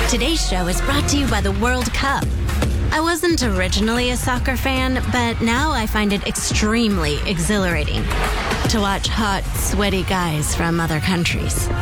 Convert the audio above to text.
Today's show is brought to you by the World Cup. I wasn't originally a soccer fan, but now I find it extremely exhilarating to watch hot, sweaty guys from other countries